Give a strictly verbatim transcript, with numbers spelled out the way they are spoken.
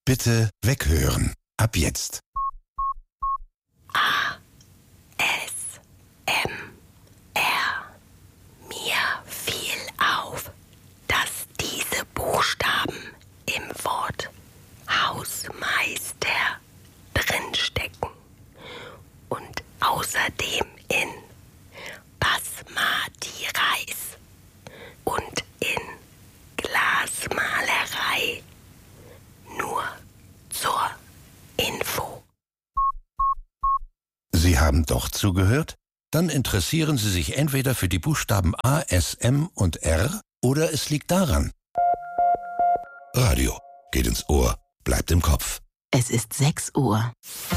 Bitte weghören. Ab jetzt. A. S. M. R. Mir fiel auf, dass diese Buchstaben im Wort Hausmeister drinstecken und außerdem in Basmati Reis und in Glasmalerei. Nur zur Info. Sie haben doch zugehört? Dann interessieren Sie sich entweder für die Buchstaben A, S, M und R oder es liegt daran. Radio geht ins Ohr, bleibt im Kopf. Es ist sechs Uhr.